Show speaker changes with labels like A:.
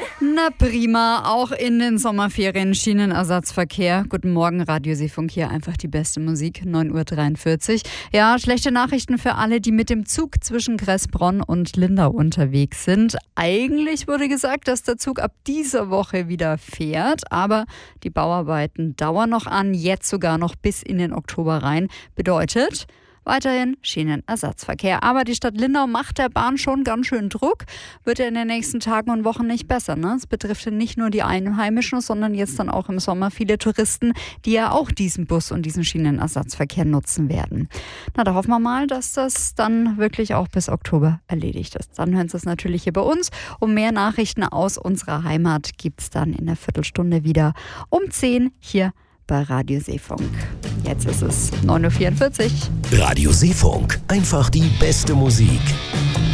A: Na prima, auch in den Sommerferien Schienenersatzverkehr. Guten Morgen, Radio Seefunk, hier einfach die beste Musik, 9:43 Uhr. Ja, schlechte Nachrichten für alle, die mit dem Zug zwischen Kressbronn und Lindau unterwegs sind. Eigentlich wurde gesagt, dass der Zug ab dieser Woche wieder fährt, aber die Bauarbeiten dauern noch an, jetzt sogar noch bis in den Oktober rein. Bedeutet weiterhin Schienenersatzverkehr. Aber die Stadt Lindau macht der Bahn schon ganz schön Druck. Wird ja in den nächsten Tagen und Wochen nicht besser. Ne? Es betrifft ja nicht nur die Einheimischen, sondern jetzt dann auch im Sommer viele Touristen, die ja auch diesen Bus und diesen Schienenersatzverkehr nutzen werden. Na, da hoffen wir mal, dass das dann wirklich auch bis Oktober erledigt ist. Dann hören Sie es natürlich hier bei uns. Und mehr Nachrichten aus unserer Heimat gibt es dann in der Viertelstunde wieder um 10 hier bei Radio Seefunk. Jetzt ist es 9:44 Uhr.
B: Radio Seefunk, einfach die beste Musik.